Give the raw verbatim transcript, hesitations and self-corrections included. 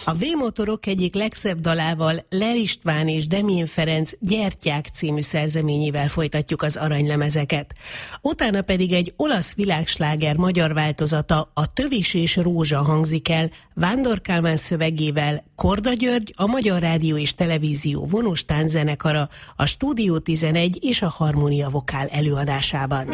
A V-motorok egyik legszebb dalával, Ler István és Demjén Ferenc Gyertyák című szerzeményével folytatjuk az aranylemezeket. Utána pedig egy olasz világsláger magyar változata, a Tövis és Rózsa hangzik el, Vándor Kálmán szövegével, Korda György, a Magyar Rádió és Televízió vonós tánczenekara, a Stúdió tizenegy és a Harmónia Vokál előadásában.